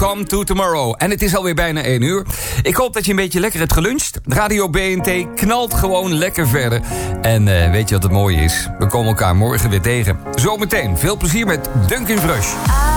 Welcome to Tomorrow. En het is alweer bijna 1 uur. Ik hoop dat je een beetje lekker hebt geluncht. Radio BNT knalt gewoon lekker verder. En weet je wat het mooie is? We komen elkaar morgen weer tegen. Zometeen veel plezier met Duncan Frush.